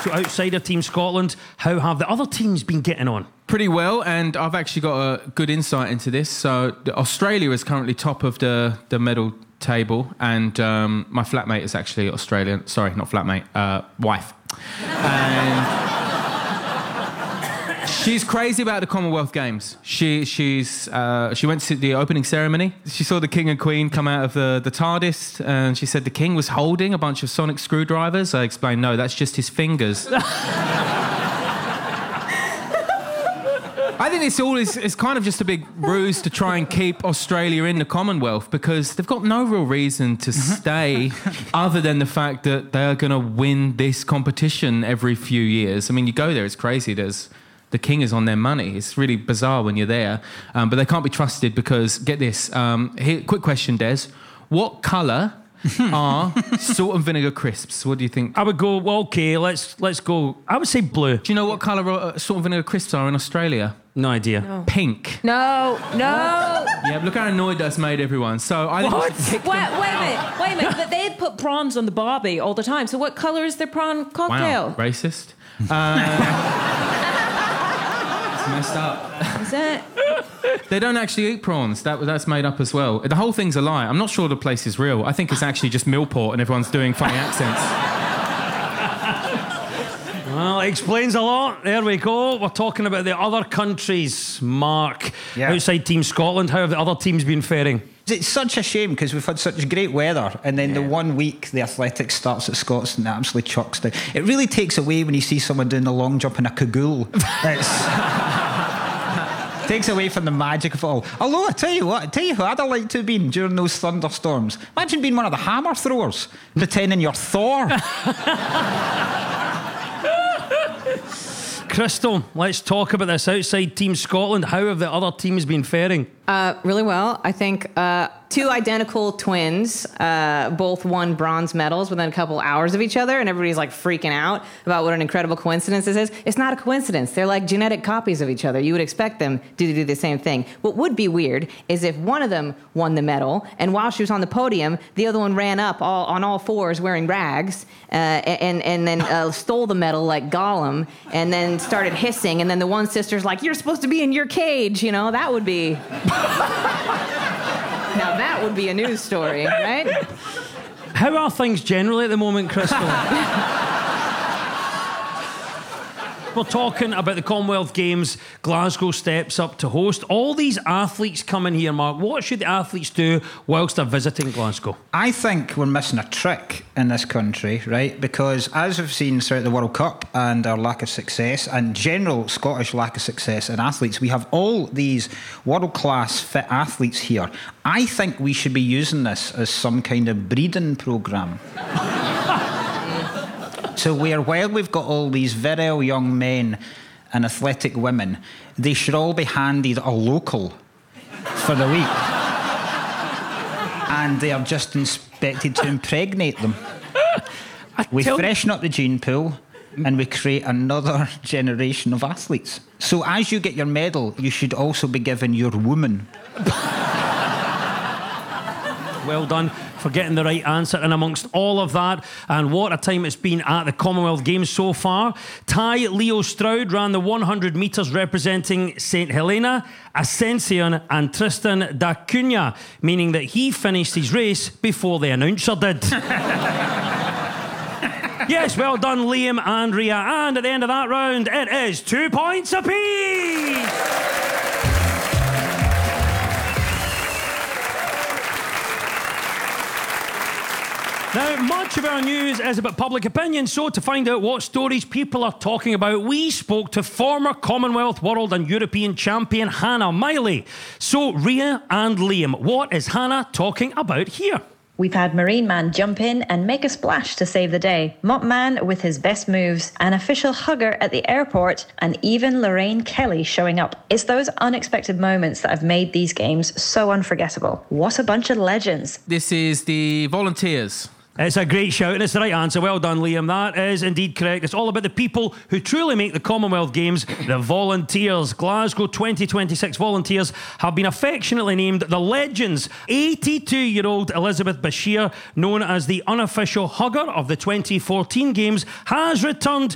So outside of Team Scotland, how have the other teams been getting on? Pretty well, and I've actually got a good insight into this. So Australia is currently top of the medal table, and my flatmate is actually Australian. Sorry, not flatmate, wife. And she's crazy about the Commonwealth Games. She went to the opening ceremony. She saw the King and Queen come out of the TARDIS, and she said the King was holding a bunch of sonic screwdrivers. I explained, no, that's just his fingers. I think it's kind of just a big ruse to try and keep Australia in the Commonwealth, because they've got no real reason to stay other than the fact that they're going to win this competition every few years. I mean, you go there, it's crazy. The King is on their money. It's really bizarre when you're there. But they can't be trusted because, get this, here, quick question, Des. What colour are salt and vinegar crisps? What do you think? I would go, well, okay, let's go. I would say blue. Do you know what colour salt and vinegar crisps are in Australia? No idea. No. Pink. No. Yeah, look how annoyed that's made everyone. So I What? Wait a minute. But they'd put prawns on the barbie all the time. So what colour is their prawn cocktail? Wow, racist. It's messed up. Is it? They don't actually eat prawns. That's made up as well. The whole thing's a lie. I'm not sure the place is real. I think it's actually just Millport and everyone's doing funny accents. Well, it explains a lot. There we go. We're talking about the other countries, Mark. Yeah. Outside Team Scotland, how have the other teams been faring? It's such a shame because we've had such great weather, and then the 1 week the athletics starts at Scots and it absolutely chucks down. It really takes away when you see someone doing the long jump in a cagoule. Takes away from the magic of it all. Although I tell you who I'd have liked to have been during those thunderstorms. Imagine being one of the hammer throwers, pretending you're Thor. Crystal, let's talk about this. Outside Team Scotland, how have the other teams been faring? Really well. I think two identical twins both won bronze medals within a couple hours of each other, and everybody's like freaking out about what an incredible coincidence this is. It's not a coincidence. They're like genetic copies of each other. You would expect them to do the same thing. What would be weird is if one of them won the medal, and while she was on the podium, the other one ran up on all fours wearing rags and then stole the medal like Gollum, and then started hissing, and then the one sister's like, "You're supposed to be in your cage," you know? That would be... Now that would be a news story, right? How are things generally at the moment, Crystal? We're talking about the Commonwealth Games. Glasgow steps up to host. All these athletes coming here, Mark. What should the athletes do whilst they're visiting Glasgow? I think we're missing a trick in this country, right? Because as we've seen throughout the World Cup and our lack of success and general Scottish lack of success in athletes, we have all these world-class fit athletes here. I think we should be using this as some kind of breeding programme. So while we've got all these virile young men and athletic women, they should all be handed a local for the week. And they are just expected to impregnate them. We freshen up the gene pool and we create another generation of athletes. So as you get your medal, you should also be given your woman. Well done for getting the right answer. And amongst all of that, and what a time it's been at the Commonwealth Games so far, Ty Leo Stroud ran the 100 metres representing St Helena, Ascension and Tristan da Cunha, meaning that he finished his race before the announcer did. Yes, well done, Liam and Ria. And at the end of that round, it is 2 points apiece. Now, much of our news is about public opinion, so to find out what stories people are talking about, we spoke to former Commonwealth, World and European champion Hannah Miley. So, Ria and Liam, what is Hannah talking about here? We've had Marine Man jump in and make a splash to save the day, Mop Man with his best moves, an official hugger at the airport, and even Lorraine Kelly showing up. It's those unexpected moments that have made these games so unforgettable. What a bunch of legends. This is the Volunteers. It's a great shout, and it's the right answer. Well done, Liam. That is indeed correct. It's all about the people who truly make the Commonwealth Games, the Volunteers. Glasgow 2026 Volunteers have been affectionately named the Legends. 82-year-old Elizabeth Bashir, known as the unofficial hugger of the 2014 Games, has returned